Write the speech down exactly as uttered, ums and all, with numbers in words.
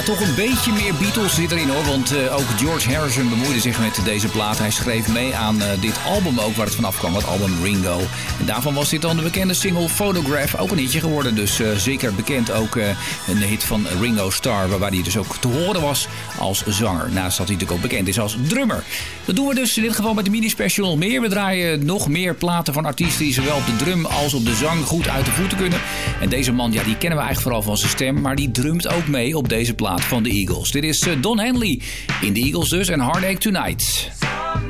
ja, toch een beetje meer Beatles zit erin hoor. Want uh, ook George Harrison bemoeide zich met deze plaat. Hij schreef mee aan uh, dit album ook waar het vanaf kwam. Het album Ringo. En daarvan was dit dan de bekende single Photograph. Ook een hitje geworden. Dus uh, zeker bekend ook uh, een hit van Ringo Starr. Waarbij hij dus ook te horen was als zanger. Naast dat hij natuurlijk ook bekend is als drummer. Dat doen we dus in dit geval met de mini-special nog meer. We draaien nog meer platen van artiesten die zowel op de drum als op de zang goed uit de voeten kunnen. En deze man, ja, die kennen we eigenlijk vooral van zijn stem. Maar die drumt ook mee op deze plaat van de Eagles. Dit is Don Henley in de Eagles dus en Heartache Tonight.